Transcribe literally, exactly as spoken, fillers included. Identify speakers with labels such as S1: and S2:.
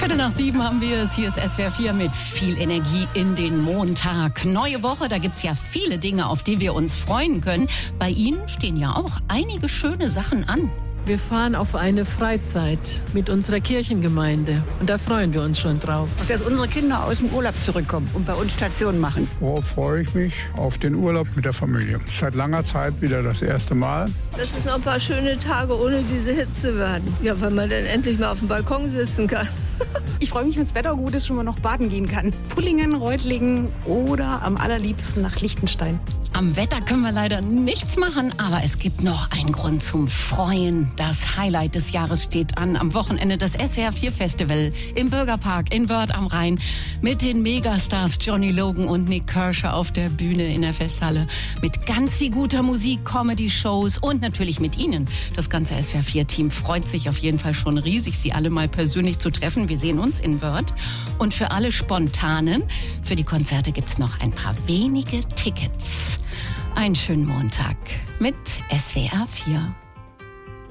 S1: Viertel nach sieben haben wir es. Hier ist S W R vier mit viel Energie in den Montag. Neue Woche, da gibt's ja viele Dinge, auf die wir uns freuen können. Bei Ihnen stehen ja auch einige schöne Sachen an.
S2: Wir fahren auf eine Freizeit mit unserer Kirchengemeinde und da freuen wir uns schon drauf.
S3: Dass unsere Kinder aus dem Urlaub zurückkommen und bei uns Station machen.
S4: Worauf freue ich mich? Auf den Urlaub mit der Familie. Seit langer Zeit wieder das erste Mal.
S5: Dass es noch ein paar schöne Tage ohne diese Hitze werden. Ja, weil man dann endlich mal auf dem Balkon sitzen kann.
S6: Ich freue mich, wenn das Wetter gut ist, schon mal noch baden gehen kann. Pfullingen, Reutlingen oder am allerliebsten nach Liechtenstein.
S1: Am Wetter können wir leider nichts machen, aber es gibt noch einen Grund zum Freuen. Das Highlight des Jahres steht an. Am Wochenende das S W R vier Festival im Bürgerpark in Wörth am Rhein mit den Megastars Johnny Logan und Nick Kershaw auf der Bühne in der Festhalle. Mit ganz viel guter Musik, Comedy-Shows und natürlich mit Ihnen. Das ganze S W R vier Team freut sich auf jeden Fall schon riesig, Sie alle mal persönlich zu treffen. Wir sehen uns in Wörth. Und für alle Spontanen, für die Konzerte gibt's noch ein paar wenige Tickets. Einen schönen Montag mit S W R vier.